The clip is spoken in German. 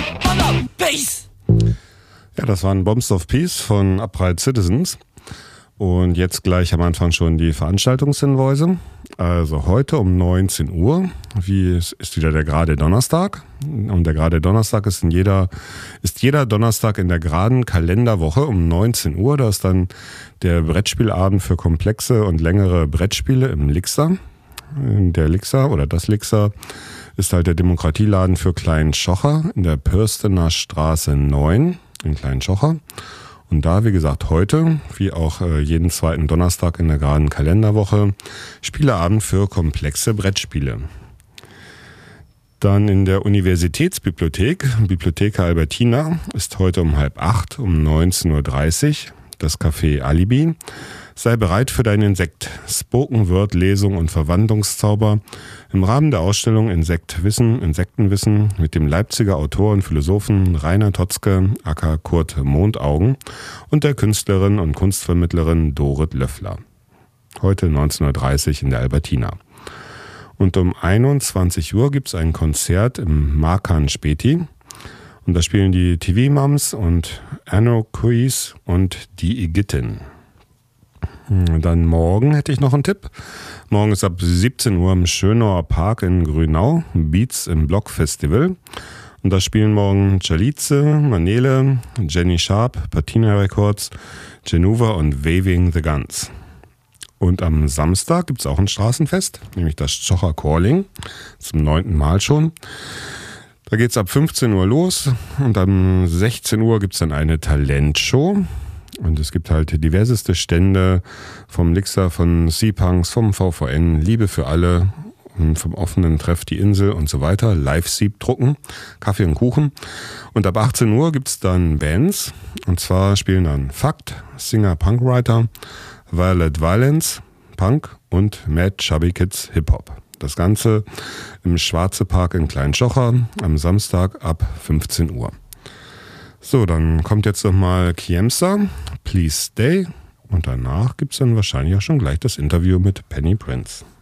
Peace! Ja, das waren Bombs of Peace von Upright Citizens. Und jetzt gleich am Anfang schon die Veranstaltungshinweise. Also heute um 19 Uhr, ist wieder der gerade Donnerstag. Und der gerade Donnerstag ist jeder Donnerstag in der geraden Kalenderwoche um 19 Uhr. Da ist dann der Brettspielabend für komplexe und längere Brettspiele im Lixer. Der Lixer oder das Lixer ist halt der Demokratieladen für Klein-Schocher in der Pürstener Straße 9 in Klein-Schocher. Und da, wie gesagt, heute, wie auch jeden zweiten Donnerstag in der geraden Kalenderwoche, Spieleabend für komplexe Brettspiele. Dann in der Universitätsbibliothek, Bibliotheca Albertina, ist heute um 7:30 um 19:30 Uhr das Café Alibi. Sei bereit für deinen Insekt. Spoken Word, Lesung und Verwandlungszauber im Rahmen der Ausstellung Insektenwissen mit dem Leipziger Autor und Philosophen Rainer Totzke aka Kurt Mondaugen und der Künstlerin und Kunstvermittlerin Dorit Löffler. Heute 19:30 Uhr in der Albertina. Und um 21 Uhr gibt es ein Konzert im Markan Späti. Und da spielen die TV-Mums und Anokuis und die Igitten. Dann morgen hätte ich noch einen Tipp. Morgen ist ab 17 Uhr im Schönauer Park in Grünau Beats im Block Festival. Und da spielen morgen Chalice, Manele, Jenny Sharp, Patina Records, Genuva und Waving the Guns. Und am Samstag gibt es auch ein Straßenfest, nämlich das Schocher Calling, zum 9. Mal schon. Da geht es ab 15 Uhr los und um 16 Uhr gibt es dann eine Talentshow. Und es gibt halt diverseste Stände vom Lixer, von Sea-Punks, vom VVN, Liebe für alle, und vom offenen Treff die Insel und so weiter. Live-Sieb-Drucken, Kaffee und Kuchen. Und ab 18 Uhr gibt es dann Bands. Und zwar spielen dann Fakt, Singer-Punk-Writer, Violet Violence, Punk und Mad Chubby Kids Hip-Hop. Das Ganze im Schwarze Park in Klein-Schocher am Samstag ab 15 Uhr. So, dann kommt jetzt nochmal Kiemsa, Please Stay. Und danach gibt es dann wahrscheinlich auch schon gleich das Interview mit Penny Prince.